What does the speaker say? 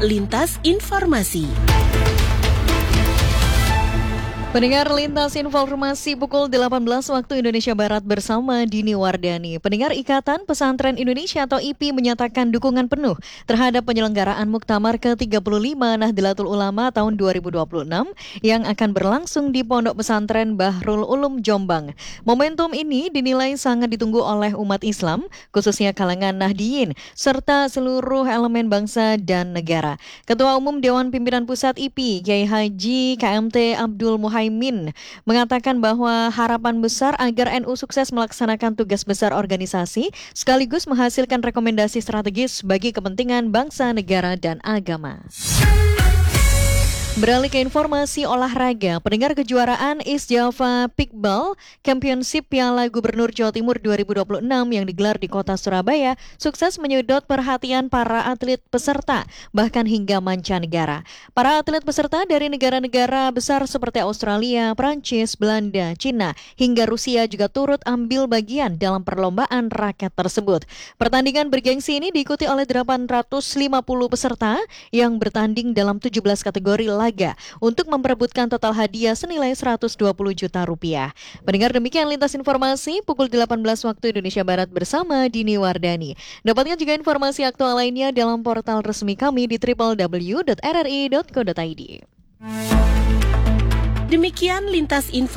Lintas Informasi. Pendengar Lintas Informasi pukul 18 waktu Indonesia Barat bersama Dini Wardani. Pendengar Ikatan Pesantren Indonesia atau IPI menyatakan dukungan penuh terhadap penyelenggaraan Muktamar ke-35 Nahdlatul Ulama tahun 2026 yang akan berlangsung di Pondok Pesantren Bahrul Ulum Jombang. Momentum ini dinilai sangat ditunggu oleh umat Islam, khususnya kalangan Nahdiyin, serta seluruh elemen bangsa dan negara. Ketua Umum Dewan Pimpinan Pusat IPI, Kiai Haji KMT Abdul Muhaimin mengatakan bahwa harapan besar agar NU sukses melaksanakan tugas besar organisasi sekaligus menghasilkan rekomendasi strategis bagi kepentingan bangsa, negara, dan agama. Beralih ke informasi olahraga, pendengar kejuaraan East Java Pikball Championship Piala Gubernur Jawa Timur 2026 yang digelar di kota Surabaya sukses menyedot perhatian para atlet peserta, bahkan hingga mancanegara. Para atlet peserta dari negara-negara besar seperti Australia, Prancis, Belanda, Cina, hingga Rusia juga turut ambil bagian dalam perlombaan raket tersebut. Pertandingan bergengsi ini diikuti oleh 850 peserta yang bertanding dalam 17 kategori laga untuk memperebutkan total hadiah senilai 120 juta rupiah. Pendengar, demikian Lintas Informasi pukul 18 waktu Indonesia Barat bersama Dini Wardani. Dapatkan juga informasi aktual lainnya dalam portal resmi kami di www.rri.co.id. Demikian Lintas Informasi.